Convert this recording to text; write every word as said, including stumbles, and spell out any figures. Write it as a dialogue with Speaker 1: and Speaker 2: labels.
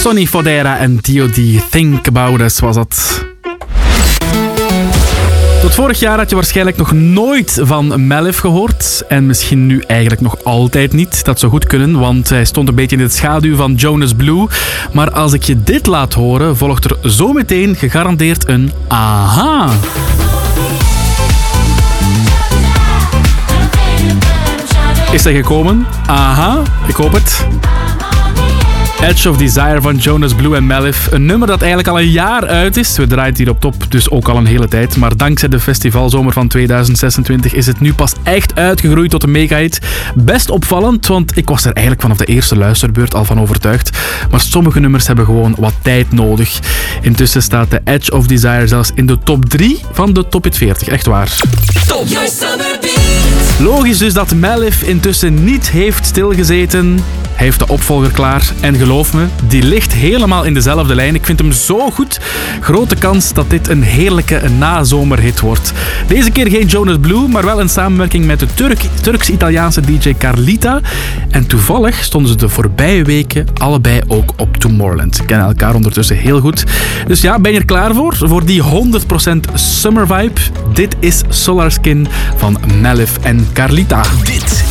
Speaker 1: Sonny Fodera en D O D. Think About Us was dat. Tot vorig jaar had je waarschijnlijk nog nooit van Melif gehoord. En misschien nu eigenlijk nog altijd niet. Dat zou goed kunnen, want hij stond een beetje in het schaduw van Jonas Blue. Maar als ik je dit laat horen, volgt er zometeen gegarandeerd een aha. Is hij gekomen? Aha, ik hoop het. Edge of Desire van Jonas Blue en Melif. Een nummer dat eigenlijk al een jaar uit is. We draaien het hier op top, dus ook al een hele tijd. Maar dankzij de festivalzomer van tweeduizend zesentwintig is het nu pas echt uitgegroeid tot een mega-hit. Best opvallend, want ik was er eigenlijk vanaf de eerste luisterbeurt al van overtuigd. Maar sommige nummers hebben gewoon wat tijd nodig. Intussen staat de Edge of Desire zelfs in de top drie van de Top Hit veertig. Echt waar. Top. Logisch dus dat Melif intussen niet heeft stilgezeten. Hij heeft de opvolger klaar. En geloof me, die ligt helemaal in dezelfde lijn. Ik vind hem zo goed. Grote kans dat dit een heerlijke nazomerhit wordt. Deze keer geen Jonas Blue, maar wel een samenwerking met de Turk, Turks-Italiaanse D J Carlita. En toevallig stonden ze de voorbije weken allebei ook op Tomorrowland. Ze kennen elkaar ondertussen heel goed. Dus ja, ben je er klaar voor? Voor die honderd procent summer vibe? Dit is Solar Skin van Melif en Carlita.
Speaker 2: Dit